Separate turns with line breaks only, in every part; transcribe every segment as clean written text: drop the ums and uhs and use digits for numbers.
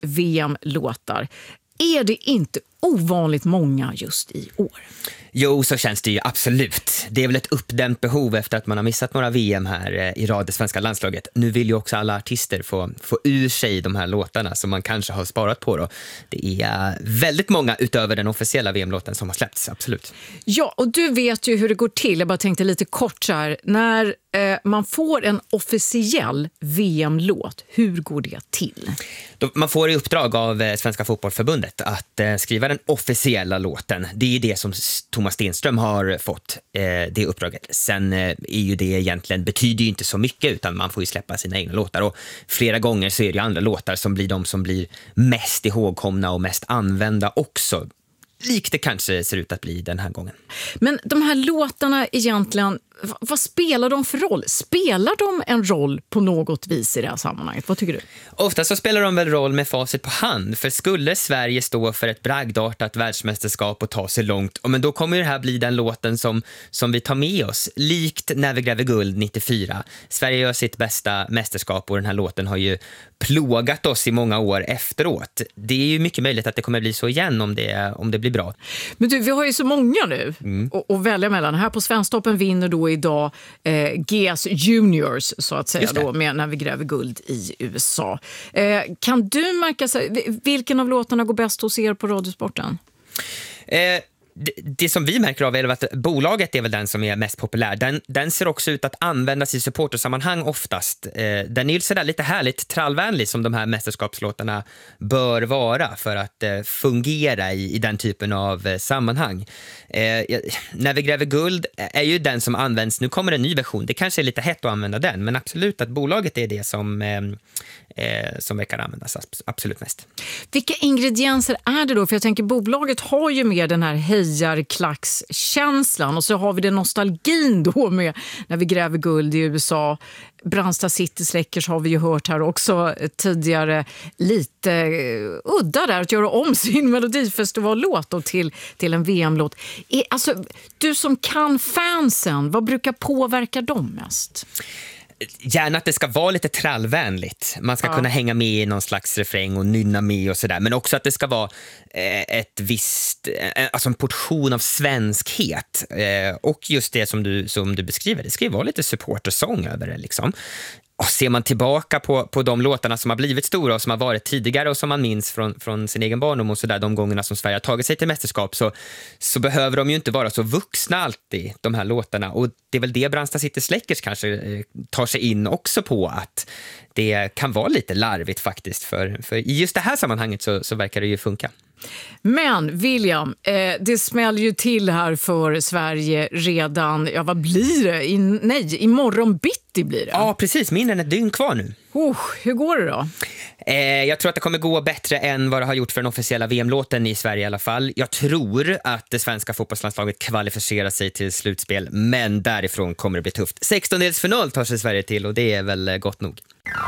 VM-låtar. Är det inte ovanligt många just i år?
Jo, så känns det ju absolut. Det är väl ett uppdämt behov efter att man har missat några VM här i rad i svenska landslaget. Nu vill ju också alla artister få ur sig de här låtarna som man kanske har sparat på då. Det är väldigt många utöver den officiella VM-låten som har släppts, absolut.
Ja, och du vet ju hur det går till. Jag bara tänkte lite kort så här. När man får en officiell VM-låt, hur går det till?
Man får i uppdrag av Svenska fotbollförbundet att skriva den officiella låten. Det är det som Thomas Stenström har fått, det uppdraget. Sen är ju det egentligen, betyder ju inte så mycket, utan man får ju släppa sina egna låtar. Och flera gånger så är det andra låtar som blir de som blir mest ihågkomna och mest använda också. Likt det kanske ser ut att bli den här gången.
Men de här låtarna egentligen, vad spelar de för roll? Spelar de en roll på något vis i det här sammanhanget? Vad tycker du?
Ofta så spelar de väl roll med facit på hand. För skulle Sverige stå för ett bragdartat världsmästerskap och ta sig långt, men då kommer det här bli den låten som vi tar med oss. Likt När vi gräver guld 94. Sverige gör sitt bästa mästerskap och den här låten har ju plågat oss i många år efteråt. Det är ju mycket möjligt att det kommer bli så igen om det blir bra.
Men du, vi har ju så många nu att välja mellan. Här på Svensktoppen vinner då idag GS Juniors så att säga då, med När vi gräver guld i USA. Kan du märka vilken av låtarna går bäst hos er på Radiosporten?
Det som vi märker av är att bolaget är väl den som är mest populär. Den ser också ut att användas i supportersammanhang oftast. Den är ju sådär lite härligt trallvänlig som de här mästerskapslåtarna bör vara för att fungera i den typen av sammanhang. När vi gräver guld är ju den som används. Nu kommer en ny version. Det kanske är lite hett att använda den, men absolut att bolaget är det som verkar användas absolut mest.
Vilka ingredienser är det då? För jag tänker bolaget har ju med den här hejarklackskänslan och så har vi den nostalgin då med När vi gräver guld i USA. Brandsta City Släckers har vi ju hört här också tidigare, lite udda där att göra om sin melodifestivallåt då till en VM-låt. Alltså, du som kan fansen, vad brukar påverka dem mest?
Gärna att det ska vara lite trallvänligt. Man ska kunna hänga med i någon slags refräng och nynna med och sådär. Men också att det ska vara en portion av svenskhet. Och just det som du beskriver, det ska ju vara lite supportersång över det liksom. Och ser man tillbaka på de låtarna som har blivit stora och som har varit tidigare och som man minns från sin egen barndom och sådär, de gångerna som Sverige har tagit sig till mästerskap, så behöver de ju inte vara så vuxna alltid, de här låtarna. Och det är väl det Brandsta City Släckers kanske tar sig in också på, att det kan vara lite larvigt faktiskt. För i just det här sammanhanget så verkar det ju funka.
Men William, det smäller ju till här för Sverige redan, vad blir det? Imorgon bitti blir det.
Ja, precis. Mindre än ett dygn kvar nu.
Hur går det då?
Jag tror att det kommer gå bättre än vad det har gjort för den officiella VM-låten i Sverige i alla fall. Jag tror att det svenska fotbollslandslaget kvalificerar sig till slutspel, men därifrån kommer det bli tufft. 16-delsfinal tar sig Sverige till och det är väl gott nog.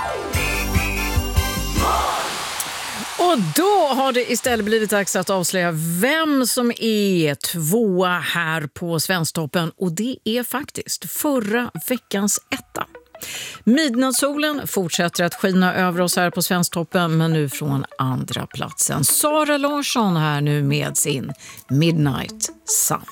Och då har det istället blivit dags att avslöja vem som är tvåa här på Svensktoppen. Och det är faktiskt förra veckans etta. Midnattssolen fortsätter att skina över oss här på Svensktoppen, men nu från andra platsen. Sara Larsson här nu med sin Midnight Sun.